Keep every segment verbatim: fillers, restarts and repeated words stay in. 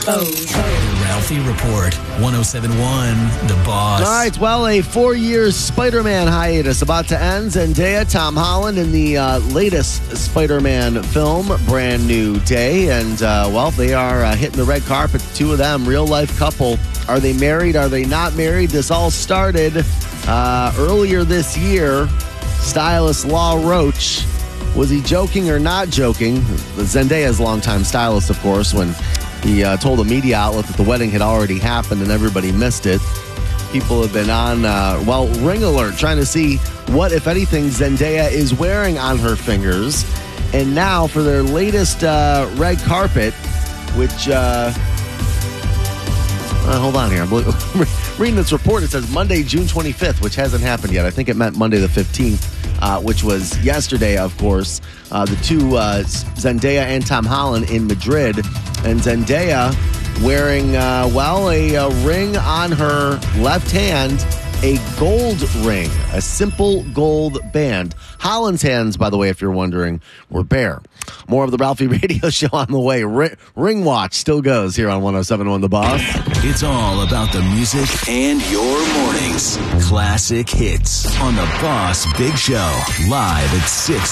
The Ralphie Report, one oh seven point one, The Boss. All right, well, a four-year Spider-Man hiatus about to end. Zendaya, Tom Holland in the uh, latest Spider-Man film, Brand New Day. And, uh, well, they are uh, hitting the red carpet, the two of them, real-life couple. Are they married? Are they not married? This all started uh, earlier this year. Stylist Law Roach, was he joking or not joking? Zendaya's longtime stylist, of course, when he uh, told a media outlet that the wedding had already happened and everybody missed it. People have been on, uh, well, ring alert, trying to see what, if anything, Zendaya is wearing on her fingers. And now for their latest uh, red carpet, which, uh, uh, hold on here, I'm reading this report. It says Monday, June twenty-fifth, which hasn't happened yet. I think it meant Monday the fifteenth. Uh, which was yesterday, of course. Uh, the two, uh, Zendaya and Tom Holland in Madrid. And Zendaya wearing, uh, well, a, a ring on her left hand, a gold ring, a simple gold band. Holland's hands, by the way, if you're wondering, were bare. More of the Ralphie Radio Show on the way. R- Ring Watch still goes here on one oh seven point one The Boss. It's all about the music and your mornings. Classic hits on The Boss Big Show, live at six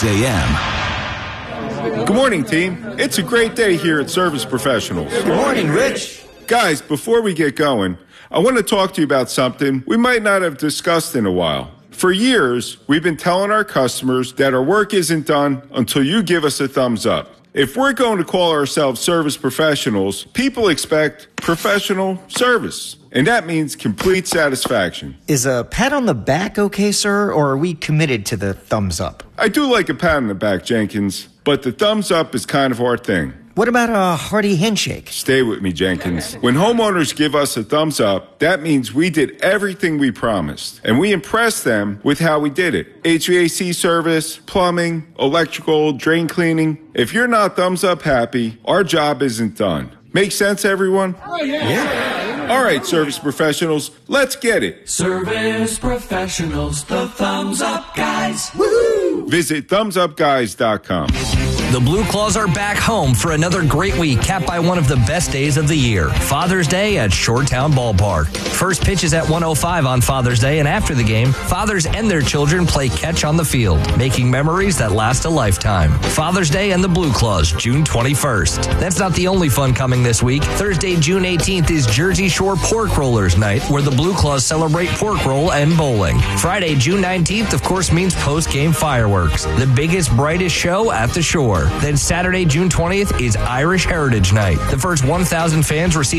a.m. Good morning, team. It's a great day here at Service Professionals. Good morning, Rich. Guys, before we get going, I want to talk to you about something we might not have discussed in a while. For years, we've been telling our customers that our work isn't done until you give us a thumbs up. If we're going to call ourselves service professionals, people expect professional service. And that means complete satisfaction. Is a pat on the back okay, sir, or are we committed to the thumbs up? I do like a pat on the back, Jenkins, but the thumbs up is kind of our thing. What about a hearty handshake? Stay with me, Jenkins. When homeowners give us a thumbs up, that means we did everything we promised. And we impressed them with how we did it. H V A C service, plumbing, electrical, drain cleaning. If you're not thumbs up happy, our job isn't done. Make sense, everyone? Oh, yeah. Yeah. All right, service professionals, let's get it. Service professionals, the thumbs up guys. Woohoo! Visit thumbs up guys dot com. The Blue Claws are back home for another great week, capped by one of the best days of the year, Father's Day at Shoretown Ballpark. First pitch is at one oh five on Father's Day, and after the game, fathers and their children play catch on the field, making memories that last a lifetime. Father's Day and the Blue Claws, June twenty-first. That's not the only fun coming this week. Thursday, June eighteenth is Jersey Shore Pork Rollers Night, where the Blue Claws celebrate pork roll and bowling. Friday, June nineteenth, of course, means post-game fireworks, the biggest, brightest show at the shore. Then Saturday, June twentieth is Irish Heritage Night. The first one thousand fans receive